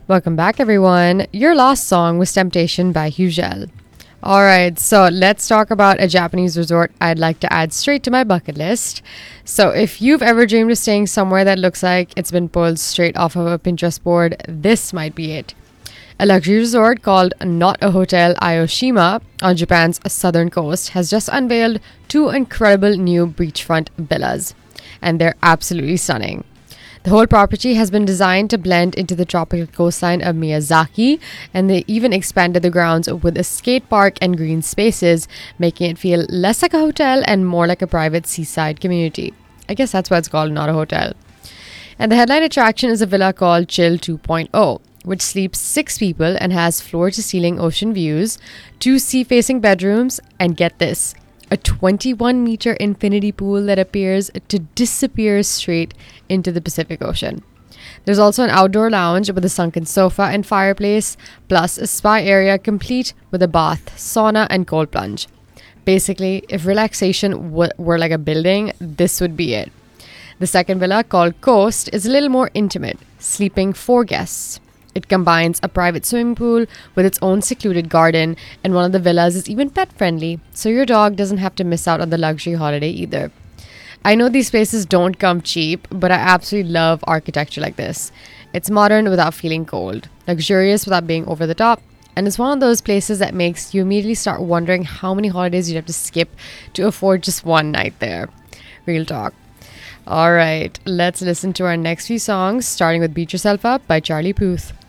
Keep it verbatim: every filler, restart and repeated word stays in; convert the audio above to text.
Welcome back, everyone. Your last song was Temptation by Hugel. Alright, so let's talk about a Japanese resort I'd like to add straight to my bucket list. So, if you've ever dreamed of staying somewhere that looks like it's been pulled straight off of a Pinterest board, this might be it. A luxury resort called Not a Hotel Aoshima on Japan's southern coast has just unveiled two incredible new beachfront villas, and they're absolutely stunning. The whole property has been designed to blend into the tropical coastline of Miyazaki, and they even expanded the grounds with a skate park and green spaces, making it feel less like a hotel and more like a private seaside community. I guess that's why it's called Not a Hotel. And the headline attraction is a villa called Chill 2.0, which sleeps six people and has floor-to-ceiling ocean views, two sea-facing bedrooms, and get this, a twenty-one meter infinity pool that appears to disappear straight into the Pacific Ocean. There's also an outdoor lounge with a sunken sofa and fireplace, plus a spa area complete with a bath, sauna, and cold plunge. Basically, if relaxation w- were like a building, this would be it. The second villa, called Coast, is a little more intimate, sleeping four guests. It combines a private swimming pool with its own secluded garden, and one of the villas is even pet-friendly, so your dog doesn't have to miss out on the luxury holiday either. I know these places don't come cheap, but I absolutely love architecture like this. It's modern without feeling cold, luxurious without being over the top, and it's one of those places that makes you immediately start wondering how many holidays you'd have to skip to afford just one night there. Real talk. Alright, let's listen to our next few songs, starting with Beat Yourself Up by Charlie Puth.